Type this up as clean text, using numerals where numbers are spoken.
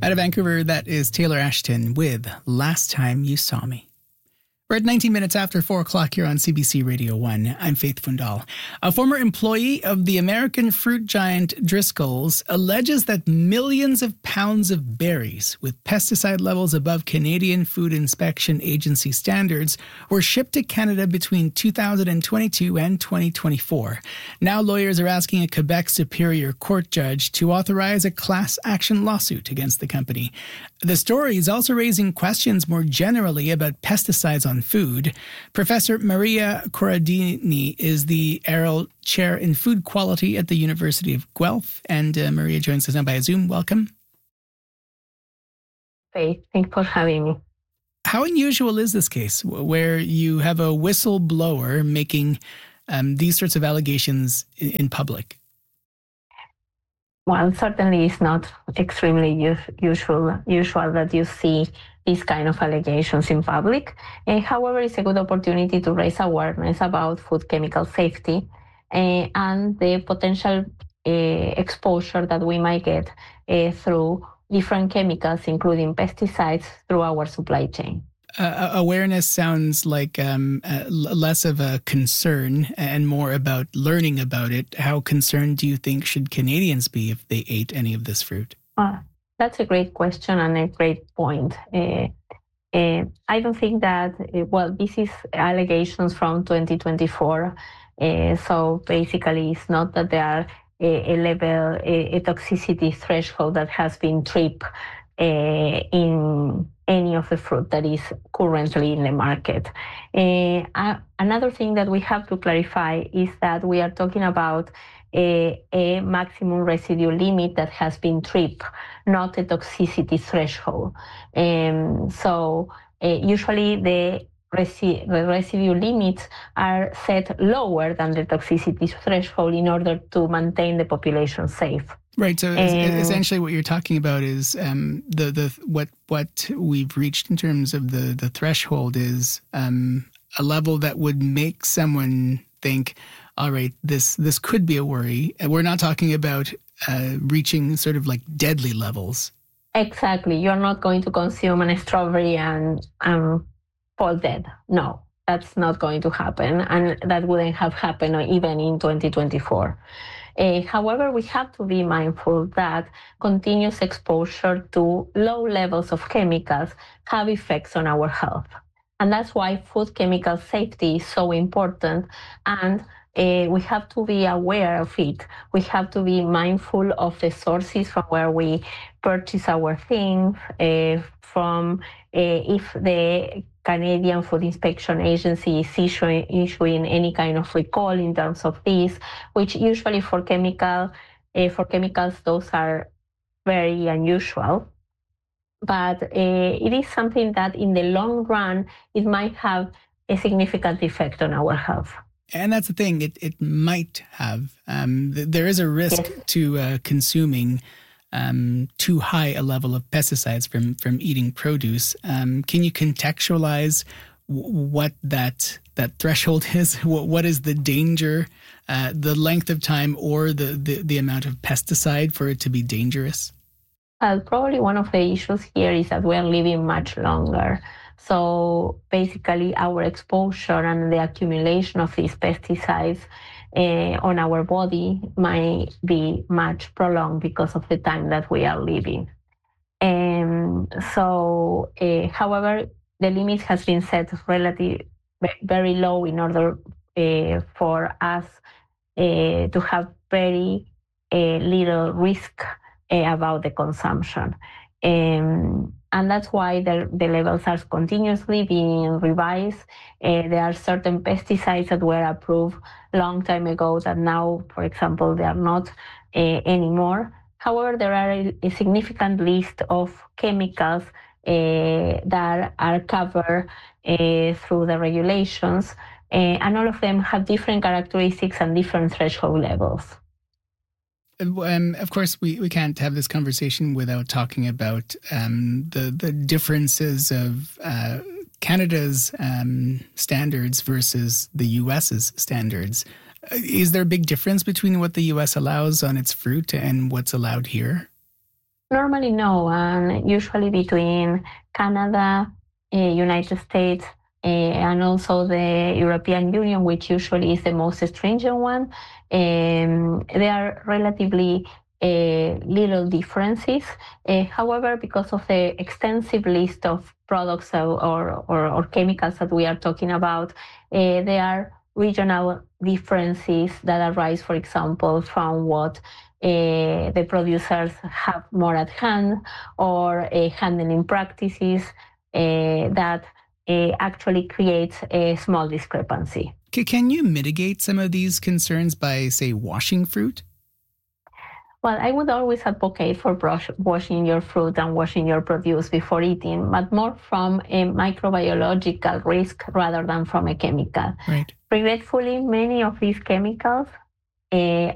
Out of Vancouver, that is Taylor Ashton with Last Time You Saw Me. We're at 19 minutes after 4 o'clock here on CBC Radio 1. I'm Faith Fundal. A former employee of the American fruit giant Driscoll's alleges that millions of pounds of berries with pesticide levels above Canadian Food Inspection Agency standards were shipped to Canada between 2022 and 2024. Now lawyers are asking a Quebec Superior Court judge to authorize a class action lawsuit against the company. The story is also raising questions more generally about pesticides on food. Professor Maria Corradini is the Errol Chair in Food Quality at the University of Guelph. And Maria joins us now by Zoom. Welcome. Hey, thanks for having me. How unusual is this case where you have a whistleblower making these sorts of allegations in public? Well, certainly it's not extremely usual that you see these kind of allegations in public. However, it's a good opportunity to raise awareness about food chemical safety and the potential exposure that we might get through different chemicals, including pesticides, through our supply chain. Awareness sounds like less of a concern and more about learning about it. How concerned do you think should Canadians be if they ate any of this fruit? That's a great question and a great point. I don't think that, this is allegations from 2024. So basically, it's not that there are a toxicity threshold that has been tripped in any of the fruit that is currently in the market. Another thing that we have to clarify is that we are talking about a maximum residue limit that has been tripped, not a toxicity threshold. Usually the residue limits are set lower than the toxicity threshold in order to maintain the population safe. Right. So essentially, what you're talking about is what we've reached in terms of the threshold is a level that would make someone think, all right, this could be a worry. And we're not talking about reaching sort of like deadly levels. Exactly. You're not going to consume a strawberry and fall dead. No, that's not going to happen, and that wouldn't have happened even in 2024. However, we have to be mindful that continuous exposure to low levels of chemicals have effects on our health. And that's why food chemical safety is so important. And we have to be aware of it. We have to be mindful of the sources from where we purchase our things, from if the Canadian Food Inspection Agency is issuing any kind of recall in terms of this, which usually for chemicals, those are very unusual. But it is something that in the long run, it might have a significant effect on our health. And that's the thing, it might have. There is a risk to consuming too high a level of pesticides from eating produce. Can you contextualize what that threshold is? What is the danger, the length of time, or the amount of pesticide for it to be dangerous? Probably one of the issues here is that we're living much longer. So basically our exposure and the accumulation of these pesticides on our body might be much prolonged because of the time that we are living. However, the limit has been set relatively very low in order for us to have very little risk about the consumption. And that's why the levels are continuously being revised. There are certain pesticides that were approved a long time ago that now, for example, they are not anymore. However, there are a significant list of chemicals that are covered through the regulations, and all of them have different characteristics and different threshold levels. Of course, we can't have this conversation without talking about the differences of Canada's standards versus the U.S.'s standards. Is there a big difference between what the U.S. allows on its fruit and what's allowed here? Normally, no, and usually between Canada, United States, and also the European Union, which usually is the most stringent one, there are relatively little differences. However, because of the extensive list of products or chemicals that we are talking about, there are regional differences that arise, for example, from what the producers have more at hand, or handling practices that actually creates a small discrepancy. Can you mitigate some of these concerns by, say, washing fruit? Well, I would always advocate for washing your fruit and washing your produce before eating, but more from a microbiological risk rather than from a chemical. Right. Regretfully, many of these chemicals